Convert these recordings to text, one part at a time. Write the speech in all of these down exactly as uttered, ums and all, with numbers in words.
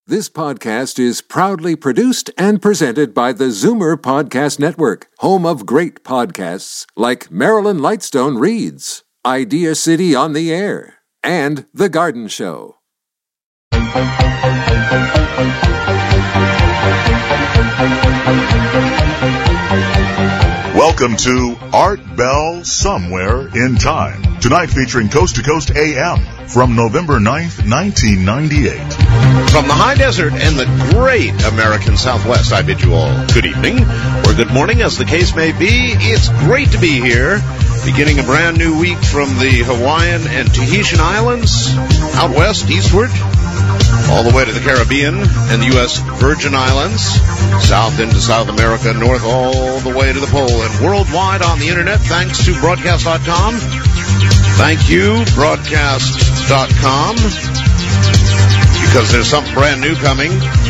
This podcast is proudly produced and presented by the Zoomer Podcast Network, home of great podcasts like Marilyn Lightstone Reads, Idea City on the Air, and The Garden Show. Welcome to Art Bell Somewhere in Time. Tonight featuring Coast to Coast A M from November ninth, nineteen ninety-eight. From the high desert and the great American Southwest, I bid you all good evening, or good morning, as the case may be. It's great to be here, beginning a brand new week from the Hawaiian and Tahitian Islands, out west, eastward, all the way to the Caribbean and the U S Virgin Islands, south into South America, north all the way to the pole, and worldwide on the internet, thanks to broadcast dot com. Thank you, broadcast dot com, because there's something brand new coming.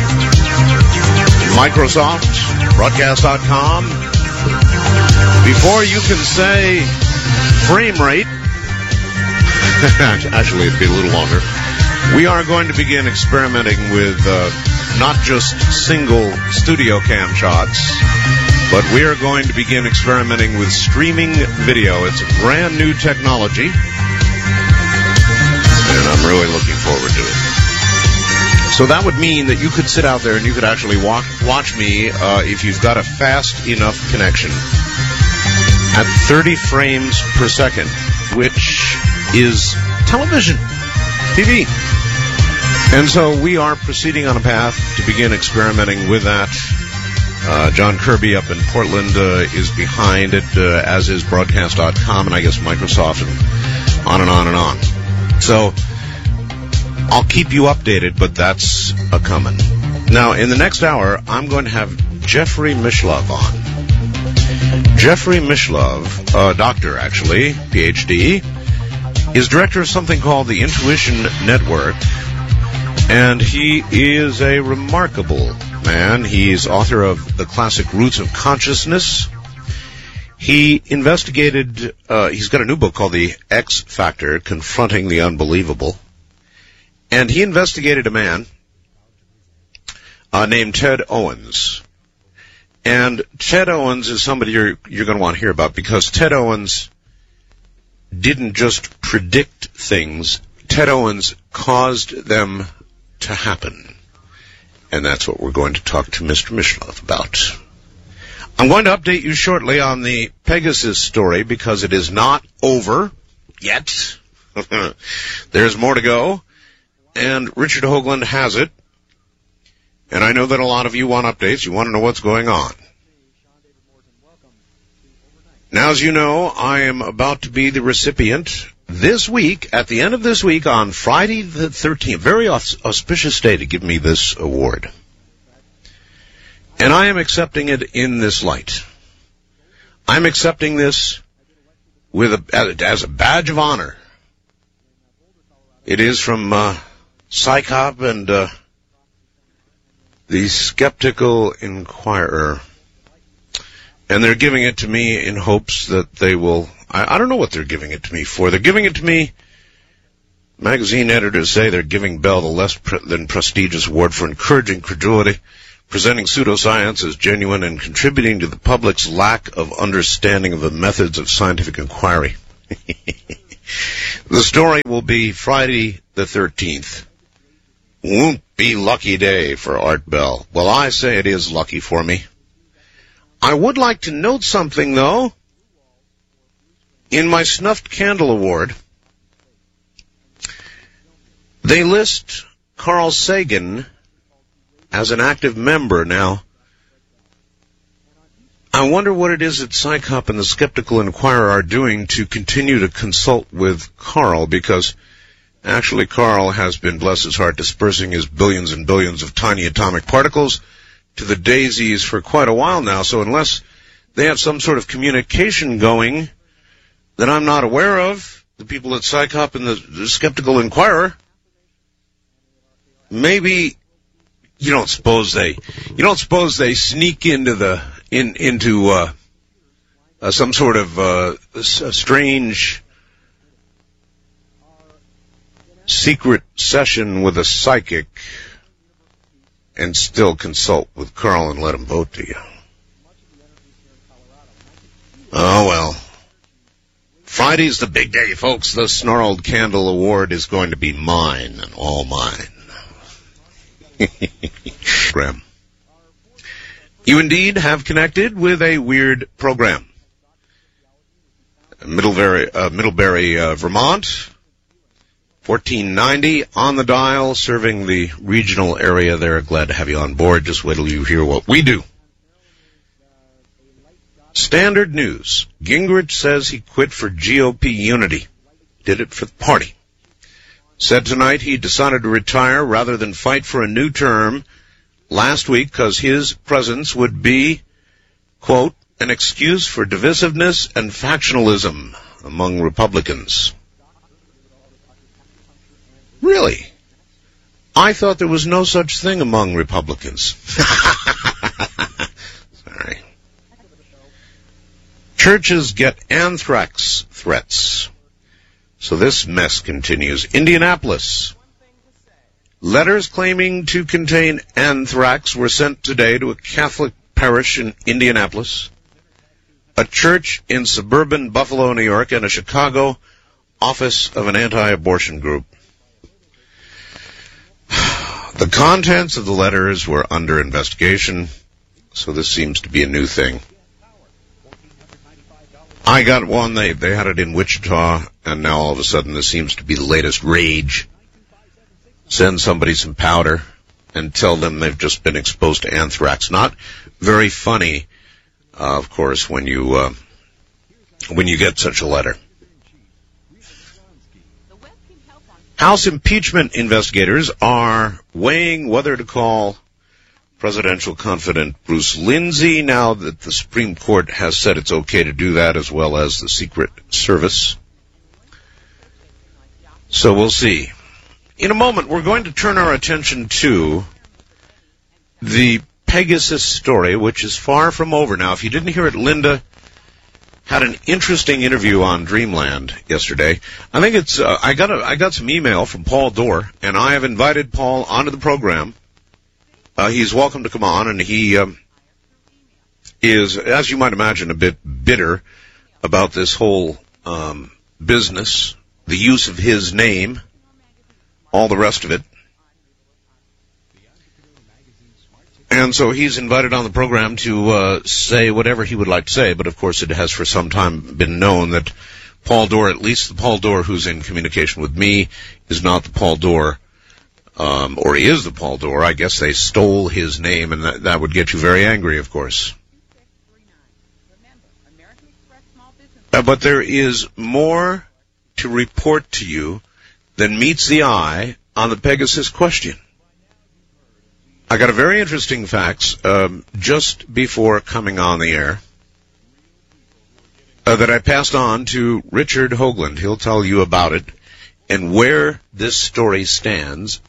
Microsoft, broadcast dot com. Before you can say frame rate, actually it'd be a little longer, we are going to begin experimenting with uh, not just single studio cam shots, but we are going to begin experimenting with streaming video. It's a brand new technology, and I'm really looking forward to it. So that would mean that you could sit out there and you could actually walk, watch me uh, if you've got a fast enough connection at thirty frames per second, which is television, T V. And so we are proceeding on a path to begin experimenting with that. Uh, John Kirby up in Portland uh, is behind it, uh, as is broadcast dot com, and I guess Microsoft, and on and on and on. So I'll keep you updated, but that's a coming. Now, in the next hour, I'm going to have Jeffrey Mishlove on. Jeffrey Mishlove, a doctor actually, P H D, is director of something called the Intuition Network, and he is a remarkable man. He's author of The Classic Roots of Consciousness. He investigated, uh, he's got a new book called The X Factor, Confronting the Unbelievable. And he investigated a man uh, named Ted Owens. And Ted Owens is somebody you're, you're going to want to hear about, because Ted Owens didn't just predict things. Ted Owens caused them to happen. And that's what we're going to talk to Mister Mishlove about. I'm going to update you shortly on the Pegasus story, because it is not over yet. There's more to go. And Richard Hoagland has it. And I know that a lot of you want updates. You want to know what's going on. Now, as you know, I am about to be the recipient this week, at the end of this week, on Friday the thirteenth, very auspicious day to give me this award. And I am accepting it in this light. I'm accepting this with a, as a badge of honor. It is from uh, PsyCop and uh, the Skeptical Inquirer. And they're giving it to me in hopes that they will... I, I don't know what they're giving it to me for. They're giving it to me... Magazine editors say they're giving Bell the less pre- than prestigious award for encouraging credulity, presenting pseudoscience as genuine, and contributing to the public's lack of understanding of the methods of scientific inquiry. The story will be Friday the thirteenth. Won't be lucky day for Art Bell. Well, I say it is lucky for me. I would like to note something, though. In my Snuffed Candle Award, they list Carl Sagan as an active member. Now, I wonder what it is that PsyCop and the Skeptical Inquirer are doing to continue to consult with Carl, because actually Carl has been, bless his heart, dispersing his billions and billions of tiny atomic particles to the daisies for quite a while now. So unless they have some sort of communication going that I'm not aware of, the people at PsyCop and the, the Skeptical Inquirer, maybe you don't suppose they you don't suppose they sneak into the in into uh, uh some sort of uh a strange secret session with a psychic and still consult with Carl and let him vote to you. Oh, well. Friday's the big day, folks. The Snarled Candle Award is going to be mine and all mine. Graham. You indeed have connected with a weird program. Middlebury, uh, Middlebury uh, Vermont, fourteen ninety on the dial, serving the regional area there. Glad to have you on board. Just wait till you hear what we do. Standard News. Gingrich says he quit for G O P unity. Did it for the party. Said tonight he decided to retire rather than fight for a new term last week because his presence would be, quote, an excuse for divisiveness and factionalism among Republicans. Really? I thought there was no such thing among Republicans. Sorry. Churches get anthrax threats. So this mess continues. Indianapolis. Letters claiming to contain anthrax were sent today to a Catholic parish in Indianapolis, a church in suburban Buffalo, New York, and a Chicago office of an anti-abortion group. The contents of the letters were under investigation, so this seems to be a new thing. I got one, they, they had it in Wichita, and now all of a sudden this seems to be the latest rage. Send somebody some powder and tell them they've just been exposed to anthrax. Not very funny, uh, of course, when you uh, when you get such a letter. House impeachment investigators are weighing whether to call presidential confidant Bruce Lindsay now that the Supreme Court has said it's okay to do that, as well as the Secret Service. So we'll see. In a moment, we're going to turn our attention to the Pegasus story, which is far from over. Now, if you didn't hear it, Linda had an interesting interview on Dreamland yesterday. I think it's, uh, I got a, I got some email from Paul Dorr, and I have invited Paul onto the program. Uh, he's welcome to come on, and he um, is, as you might imagine, a bit bitter about this whole um, business, the use of his name, all the rest of it. And so he's invited on the program to uh, say whatever he would like to say, but of course it has for some time been known that Paul Dorr, at least the Paul Dorr who's in communication with me, is not the Paul Dorr, um, or he is the Paul Dorr. I guess they stole his name, and that, that would get you very angry, of course. Uh, but there is more to report to you than meets the eye on the Pegasus question. I got a very interesting facts um, just before coming on the air uh, that I passed on to Richard Hoagland. He'll tell you about it and where this story stands